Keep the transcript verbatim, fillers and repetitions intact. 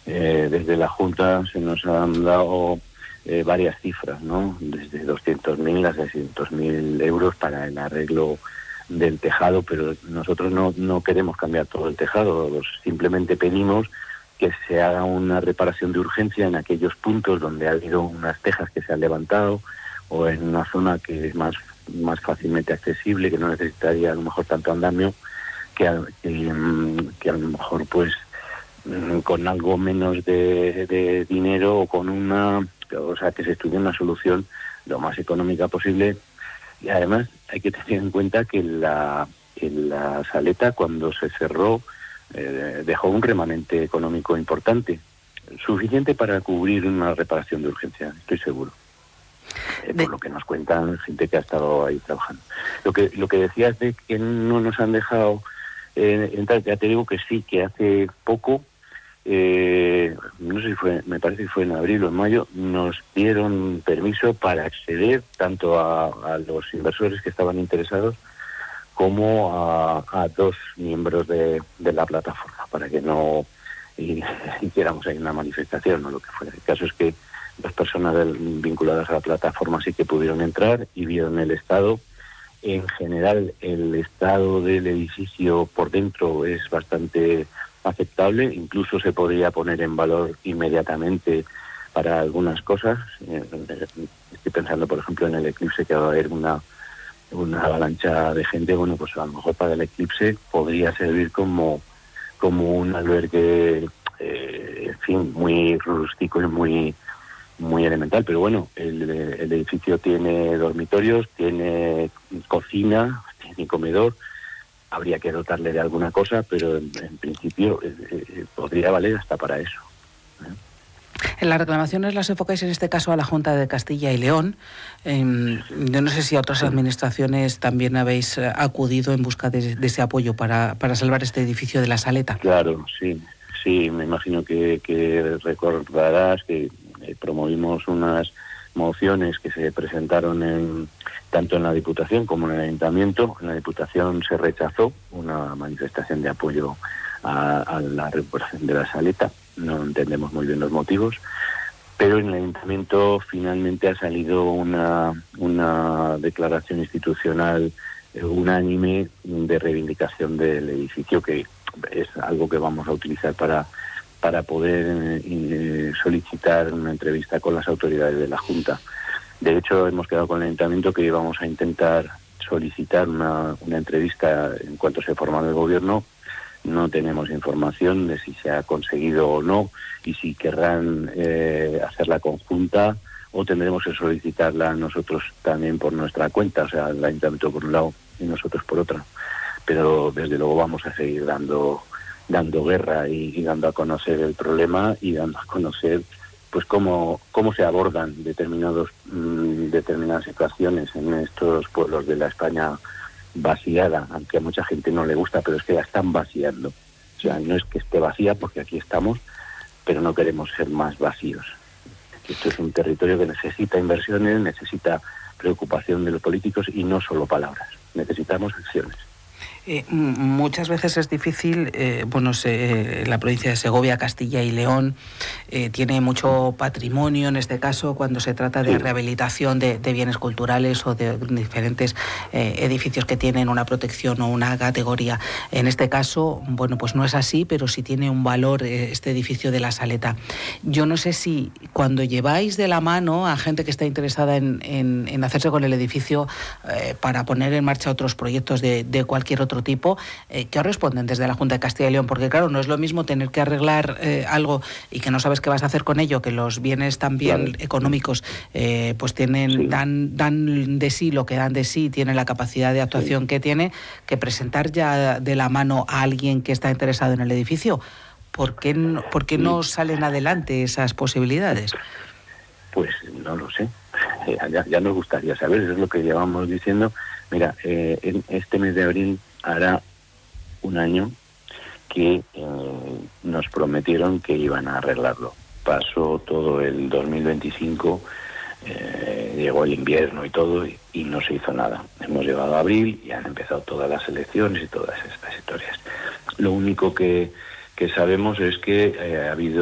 Eh, desde la Junta se nos han dado eh, varias cifras, ¿no? Desde doscientos mil a seiscientos mil euros para el arreglo del tejado, pero nosotros no, no queremos cambiar todo el tejado, simplemente pedimos que se haga una reparación de urgencia en aquellos puntos donde ha habido unas tejas que se han levantado o en una zona que es más, más fácilmente accesible, que no necesitaría a lo mejor tanto andamio, que a, que, que a lo mejor pues con algo menos de, de dinero o con una, o sea, que se estudie una solución lo más económica posible. Y además hay que tener en cuenta que la, que la saleta, cuando se cerró, eh, dejó un remanente económico importante, suficiente para cubrir una reparación de urgencia, estoy seguro. Eh, por lo que nos cuentan gente que ha estado ahí trabajando. Lo que lo que decías de que no nos han dejado eh, entrar, ya te digo que sí, que hace poco, eh, no sé si fue, me parece que fue en abril o en mayo, nos dieron permiso para acceder tanto a, a los inversores que estaban interesados como a, a dos miembros de, de la plataforma, para que no y, hiciéramos ahí una manifestación o lo que fuera. El caso es que dos personas del, vinculadas a la plataforma sí que pudieron entrar y vieron el estado. En general, el estado del edificio por dentro es bastante aceptable, incluso se podría poner en valor inmediatamente para algunas cosas. Estoy pensando, por ejemplo, en el eclipse, que va a haber una, una avalancha de gente. Bueno, pues a lo mejor para el eclipse podría servir como, como un albergue, eh, en fin, muy rústico y muy muy elemental, pero bueno, el, el edificio tiene dormitorios, tiene cocina, tiene comedor, habría que dotarle de alguna cosa, pero en, en principio eh, eh, podría valer hasta para eso. ¿eh? En las reclamaciones las enfocáis en este caso a la Junta de Castilla y León. Eh, yo no sé si a otras sí. administraciones también habéis acudido en busca de, de ese apoyo para, para salvar este edificio de la Saleta. Claro, sí, sí, me imagino que, que recordarás que Eh, promovimos unas mociones que se presentaron en, tanto en la Diputación como en el Ayuntamiento. En la Diputación se rechazó una manifestación de apoyo a, a la recuperación de la Saleta. No entendemos muy bien los motivos, pero en el Ayuntamiento finalmente ha salido una, una declaración institucional eh, unánime de reivindicación del edificio, que es algo que vamos a utilizar para para poder eh, solicitar una entrevista con las autoridades de la Junta. De hecho, hemos quedado con el Ayuntamiento que íbamos a intentar solicitar una, una entrevista en cuanto se forma el Gobierno. No tenemos información de si se ha conseguido o no y si querrán eh, hacerla conjunta o tendremos que solicitarla nosotros también por nuestra cuenta, o sea, el Ayuntamiento por un lado y nosotros por otra. Pero desde luego vamos a seguir dando... dando guerra y, y dando a conocer el problema y dando a conocer pues cómo cómo se abordan determinados mmm, determinadas situaciones en estos pueblos de la España vaciada, aunque a mucha gente no le gusta, pero es que la están vaciando. O sea, no es que esté vacía, porque aquí estamos, pero no queremos ser más vacíos. Esto es un territorio que necesita inversiones, necesita preocupación de los políticos y no solo palabras. Necesitamos acciones. Eh, muchas veces es difícil, eh, bueno, se, la provincia de Segovia, Castilla y León, eh, tiene mucho patrimonio, en este caso, cuando se trata de sí. rehabilitación de, de bienes culturales o de diferentes eh, edificios que tienen una protección o una categoría. En este caso, bueno, pues no es así, pero sí tiene un valor eh, este edificio de la Saleta. Yo no sé si cuando lleváis de la mano a gente que está interesada en, en, en hacerse con el edificio eh, para poner en marcha otros proyectos de, de cualquier otro tipo, eh, ¿qué os responden desde la Junta de Castilla y León? Porque claro, no es lo mismo tener que arreglar eh, algo y que no sabes qué vas a hacer con ello, que los bienes también claro. económicos eh, pues tienen sí. dan, dan de sí lo que dan de sí, tienen la capacidad de actuación sí. que tiene, que presentar ya de la mano a alguien que está interesado en el edificio. ¿Por qué no, por qué no salen adelante esas posibilidades? Pues no lo sé. Ya, ya nos gustaría saber, es lo que llevamos diciendo. Mira, eh, en este mes de abril hará un año que eh, nos prometieron que iban a arreglarlo. Pasó todo el dos mil veinticinco, eh, llegó el invierno y todo, y, y no se hizo nada. Hemos llegado a abril y han empezado todas las elecciones y todas estas historias. Lo único que, que sabemos es que eh, ha habido